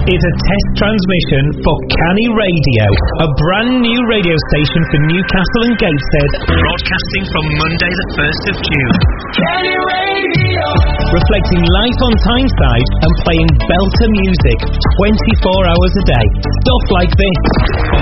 is a test transmission for Canny Radio, a brand new radio station for Newcastle and Gateshead, broadcasting from Monday the 1st of June. Canny Radio! Reflecting life on Tyneside and playing belter music 24 hours a day. Stuff like this.